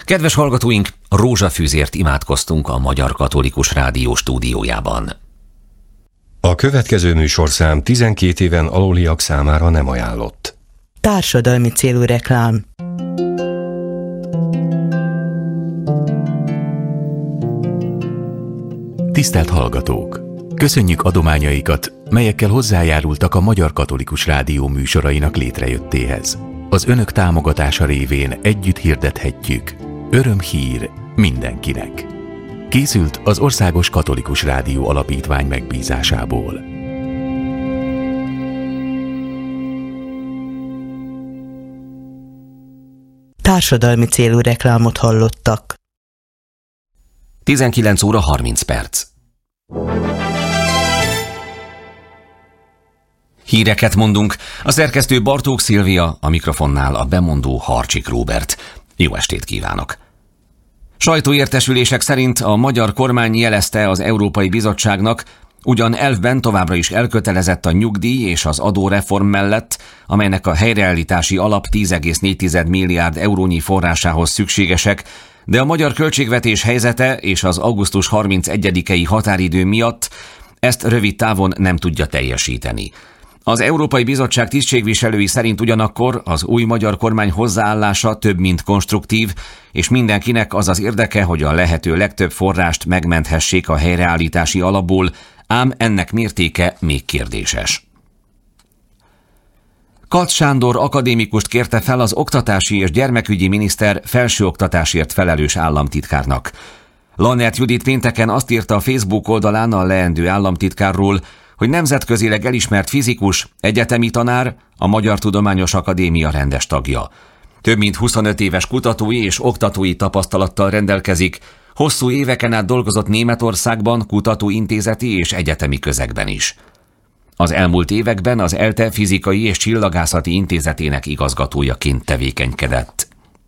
Kedves hallgatóink, rózsafűzért imádkoztunk a Magyar Katolikus Rádió stúdiójában. A következő műsorszám 12 éven aluliak számára nem ajánlott. Társadalmi célú reklám. Tisztelt hallgatók! Köszönjük adományaikat, melyekkel hozzájárultak a Magyar Katolikus Rádió műsorainak létrejöttéhez. Az önök támogatása révén együtt hirdethetjük: örömhír mindenkinek. Készült az Országos Katolikus Rádió Alapítvány megbízásából. Társadalmi célú reklámot hallottak. 19 óra 30 perc. Híreket mondunk. A szerkesztő Bartók Szilvia, a mikrofonnál a bemondó Harcsik Róbert. Jó estét kívánok! Sajtóértesülések szerint a magyar kormány jelezte az Európai Bizottságnak, ugyan elvben továbbra is elkötelezett a nyugdíj és az adóreform mellett, amelynek a helyreállítási alap 10,4 milliárd eurónyi forrásához szükségesek, de a magyar költségvetés helyzete és az augusztus 31-i határidő miatt ezt rövid távon nem tudja teljesíteni. Az Európai Bizottság tisztségviselői szerint ugyanakkor az új magyar kormány hozzáállása több mint konstruktív, és mindenkinek az az érdeke, hogy a lehető legtöbb forrást megmenthessék a helyreállítási alapból, ám ennek mértéke még kérdéses. Katz Sándor akadémikust kérte fel az oktatási és gyermekügyi miniszter felsőoktatásért felelős államtitkárnak. Lannert Judit pénteken azt írta a Facebook oldalán a leendő államtitkárról, hogy nemzetközileg elismert fizikus, egyetemi tanár, a Magyar Tudományos Akadémia rendes tagja. Több mint 25 éves kutatói és oktatói tapasztalattal rendelkezik, hosszú éveken át dolgozott Németországban, kutatóintézeti és egyetemi közegben is. Az elmúlt években az ELTE Fizikai és Csillagászati Intézetének igazgatójaként tevékenykedett.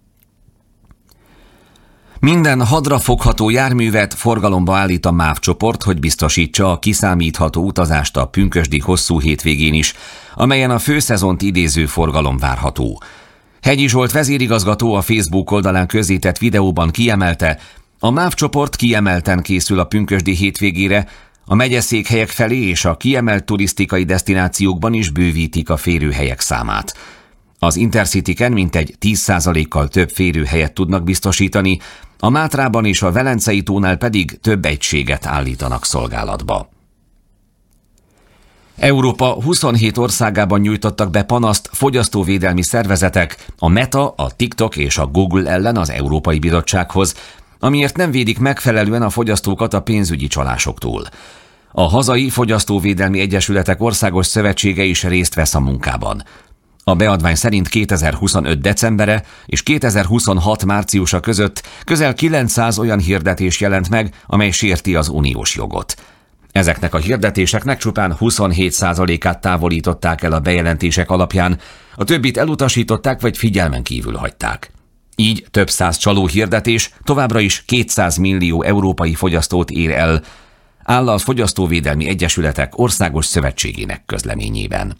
Minden hadrafogható járművet forgalomba állít a MÁV csoport, hogy biztosítsa a kiszámítható utazást a pünkösdi hosszú hétvégén is, amelyen a főszezont idéző forgalom várható. Hegyi Zsolt vezérigazgató a Facebook oldalán közzétett videóban kiemelte, a MÁV csoport kiemelten készül a pünkösdi hétvégére, a megyeszékhelyek felé és a kiemelt turisztikai desztinációkban is bővítik a férőhelyek számát. Az Intercityken mintegy 10%-kal több férőhelyet tudnak biztosítani, a Mátrában és a Velencei tónál pedig több egységet állítanak szolgálatba. Európa 27 országában nyújtottak be panaszt fogyasztóvédelmi szervezetek a Meta, a TikTok és a Google ellen az Európai Bizottsághoz, amiért nem védik megfelelően a fogyasztókat a pénzügyi csalásoktól. A hazai fogyasztóvédelmi egyesületek országos szövetsége is részt vesz a munkában. A beadvány szerint 2025 decembere és 2026 márciusa között közel 900 olyan hirdetés jelent meg, amely sérti az uniós jogot. Ezeknek a hirdetéseknek csupán 27%-át távolították el a bejelentések alapján, a többit elutasították vagy figyelmen kívül hagyták. Így több száz csaló hirdetés továbbra is 200 millió európai fogyasztót ér el, áll a Fogyasztóvédelmi Egyesületek Országos Szövetségének közleményében.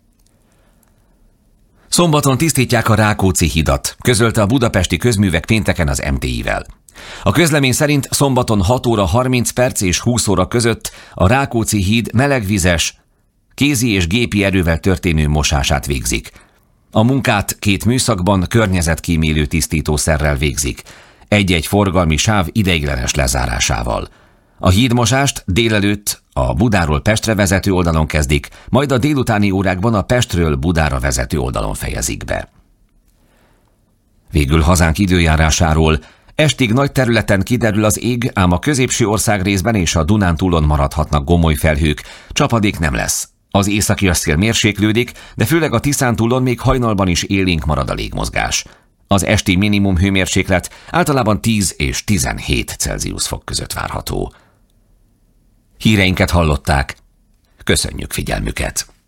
Szombaton tisztítják a Rákóczi hidat, közölte a Budapesti Közművek pénteken az MTI-vel. A közlemény szerint szombaton 6 óra 30 perc és 20 óra között a Rákóczi híd melegvizes, kézi és gépi erővel történő mosását végzik. A munkát 2 műszakban környezetkímélő tisztítószerrel végzik, egy-egy forgalmi sáv ideiglenes lezárásával. A hídmosást délelőtt a Budáról Pestre vezető oldalon kezdik, majd a délutáni órákban a Pestről Budára vezető oldalon fejezik be. Végül hazánk időjárásáról. Estig nagy területen kiderül az ég, ám a középső országrészben és a Dunántúlon maradhatnak gomoly felhők, csapadék nem lesz. Az északi szél mérséklődik, de főleg a Tiszántúlon még hajnalban is élénk marad a légmozgás. Az esti minimum hőmérséklet általában 10 és 17 Celsius fok között várható. Híreinket hallották. Köszönjük figyelmüket!